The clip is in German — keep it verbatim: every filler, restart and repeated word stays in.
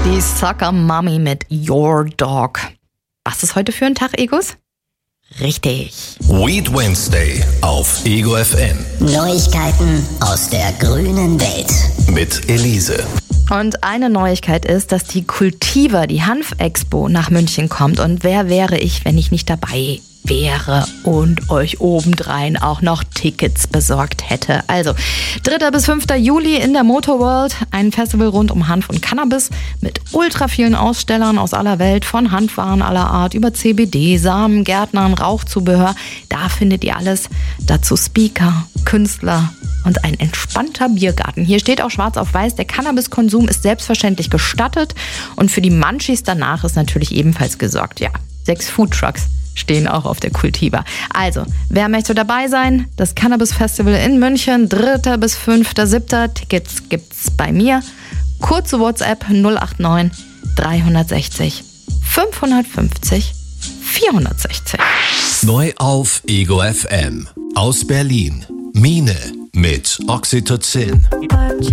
Die Soccer Mommy mit Your Dog. Was ist heute für ein Tag, Egos? Richtig. Weed Wednesday auf Ego F M. Neuigkeiten aus der grünen Welt. Mit Elise. Und eine Neuigkeit ist, dass die Cultiva, die Hanf-Expo, nach München kommt. Und wer wäre ich, wenn ich nicht dabei wäre und euch obendrein auch noch Tickets besorgt hätte. Also, dritter bis fünfter Juli in der Motorworld, ein Festival rund um Hanf und Cannabis mit ultra vielen Ausstellern aus aller Welt, von Hanfwaren aller Art über C B D, Samen, Gärtnern, Rauchzubehör. Da findet ihr alles. Dazu Speaker, Künstler und ein entspannter Biergarten. Hier steht auch schwarz auf weiß, der Cannabiskonsum ist selbstverständlich gestattet und für die Munchies danach ist natürlich ebenfalls gesorgt. Ja, sechs Foodtrucks stehen auch auf der Cultiva. Also, wer möchte dabei sein? Das Cannabis Festival in München, dritter bis fünfter siebter Tickets gibt's bei mir. Kurze WhatsApp null acht neun drei sechs null fünf fünf null vier sechs null. Neu auf Ego F M. Aus Berlin. Mine mit Oxytocin.